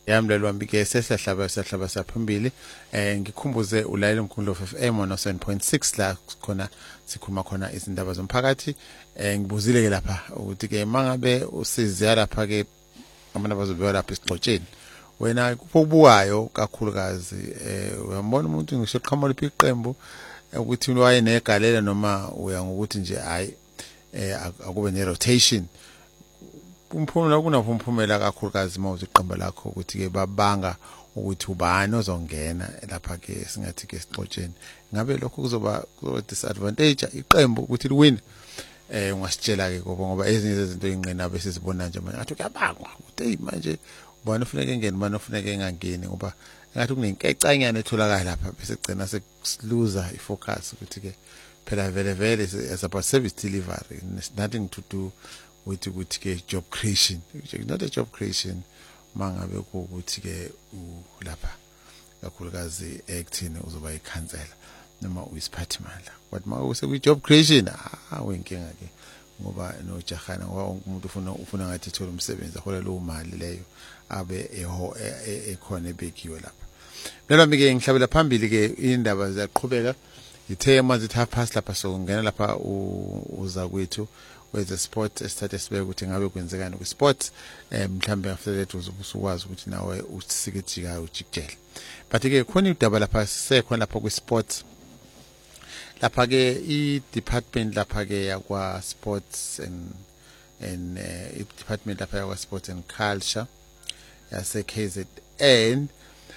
Yamlelo wambike sesahlaba saphambili ngikhumbuze ulayelo Mkhulu FM 7.6 la khona sikhuluma khona izindaba zomphakathi ngibuzile ke lapha ukuthi ke mangabe usiziya lapha ke abantu abazobeka lapha esigxotsheni wena kubukayo kakhulukazi uyambona umuntu ngisho qhamuka iqembu ukuthi waye negalela noma uya ngokuthi nje hayi akube ne rotation umphumela kunavumphumela kakhulukazi mawuthi iqembu lakho ukuthi ke babanga ukuthi ubani ozongena lapha ke singathi ke sixotsheni ngabe lokho kuzoba disadvantage iqembu ukuthi liwin ungasitshela ke ngoba ezinye izinto ingqina bese sibona nje manje ngathi kuyabangwa ukuthi manje ubani ufuneka engene ubani ufuneka engangeni ngoba ngathi kunenkecanyana etholakala lapha bese gcina sekuloser ifocus ukuthi ke phela vele as about service delivery it's nothing to do with ukuthi ke job creation not a job creation mangabe ukuthi ke lapha kakhulukazi ekuthini uzoba ikhansela noma uyisiphathimandla but mawuse ku job creation wenkinga ke ngoba nojahana ngoba umuntu ufuna ngathi ithola umsebenzi ahola lo mali leyo abe ekhona ebekiwe lapha lelami ke ngihlabela phambili ke indaba ziyaqhubeka ithe manje itha pass lapha so ngena lapha uza kwethu weze sport esithathe sibe ukuthi ngabe kwenzekani ku sport mhlambe after that uzokwazi ukuthi nawe usikejika ujikjele but ke khona idaba lapha sisekhona lapha ku sport lapha ke I department lapha ke yakwa sports and department lapha yakwa sports and culture yase KZN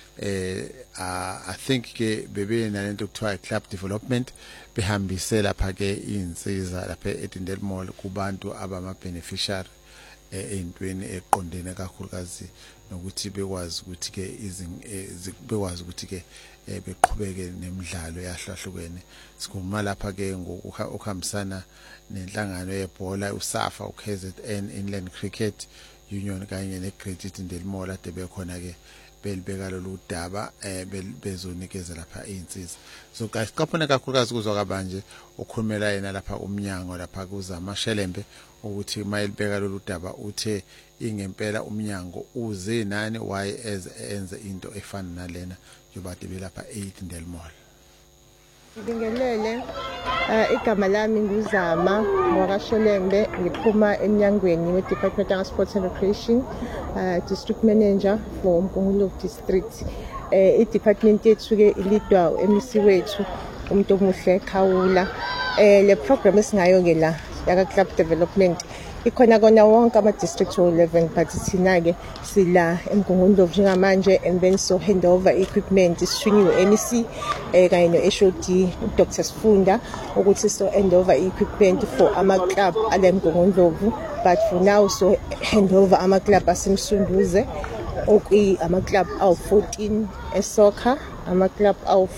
I think ke bebe nalento kuthiwa club development behambise lapha ke insiza lapha eTindel Mall kubantu abama beneficiary entweni eqondene kakhulukazi nokuthi bekwazi ukuthi ke bekwazi ukuthi ke beqhubeke nemidlalo yahlahlukene sikhuluma lapha ke ngokuhambisana nenhlangano yebhola uSAFA uKZN Inland Cricket Union kanye neGreat Tindel Mall ade bekhona ke belibeka lolu daba bezonikeza lapha izinsiza so kasiqaphona kakhulukazi kuzwa kabanje ukhulumela yena lapha umnyango lapha kuza amashelembe ukuthi mayelibeka lolu daba uthe ingempela umnyango uze nani why enze into efana nalena yobade belapha eTindel Mall. Ngibingelele igama lami nguzama ngokaShelembe ngiphuma eminyangweni we Department of Sports and Recreation District Manager for Mkungulu District department yethu ke ilidwa MC wethu umuntu omuhle Khawula le program esingayo ke la yaka club development ikhona kona wonke ama district 11 but thina ke sila eMgungundlovu njengamanje and then so hand over equipment isishunyiwe MEC kanye no HOD Dr Sifunda ukuthi so hand over equipment for ama club ale Mgungundlovu but for now so hand over ama club asemsunduze ama club aw 14 esoccer ama club aw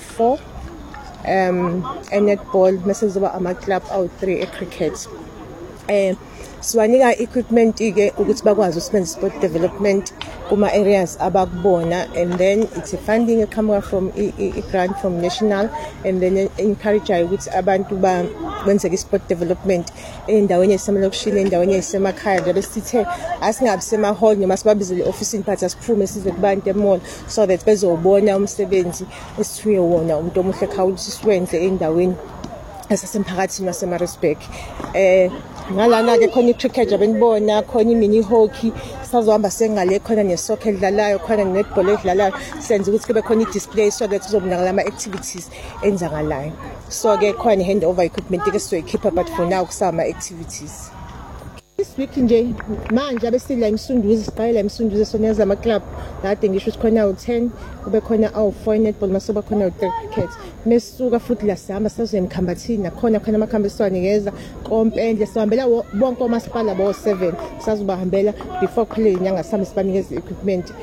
4 netball mesezoba ama club aw 3 cricket siwanika equipment ke ukuthi bakwazi ukusebenzisa sport development kuma areas abakubona and then it's a funding come from a grant from national and then encourage ukuthi abantu benze sport development endaweni yasemalokishini endaweni yasemakhaya ngabe sithe asingabi sema hall noma sibabizele office but asiphume size kubantu emall so that bezobona umsebenzi esithuye wona umuntu omuhle Khawula siwenze endaweni esasemphakathini waseMaritzburg ngalana ke khona icricket abenibona khona imini hockey sazohamba sengale khona nesoccer edlalayo khona netball edlalayo senze ukuthi kube khona idisplay so that uzobonakala ama activities enzakalayo so ke khona handover equipment ke sizoyikhipha but for now kusama activities this week nje manje abesila imsunduzi siqala imsunduzi soneza ama club kade ngisho ukuthi khona u10 kube khona awu4 netball masoba khona u3 cricket mesuka futhi la sihamba sazoyemkhambathini nakhona khona amakhambiswano ngeza kompendle sihambela bonke omasipala bo7 sazobahambela before khule inyanga sami sibanikeza equipment